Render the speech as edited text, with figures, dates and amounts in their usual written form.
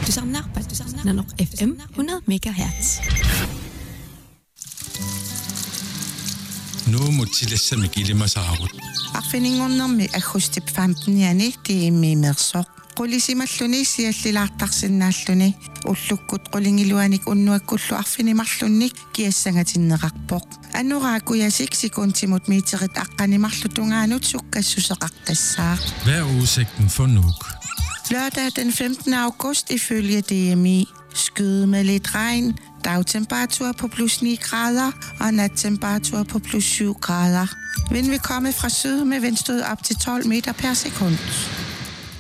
Nanoq FM 100 MHz. Nu mutilassami kilimasaagut. Arfiningornermi agustip 15 yani tiimmi mersoq. Qulisimalluni siallilaartarsinnaalluni ullukkut qulingiluanik unnuakkullu arfinimarlunnik kiassangatinneqarpoq. Anuraakuyasik sikuntimut miiterit aqqanimarlutungaanut sukkassuseqartassaaq. Hvad er udsigten for Nuuk? Lørdag den 15. august ifølge DMI. Skyde med lidt regn, dagtemperatur på plus 9 grader og nattemperatur på plus 7 grader. Vind vil komme fra syd med vindstød op til 12 meter per sekund.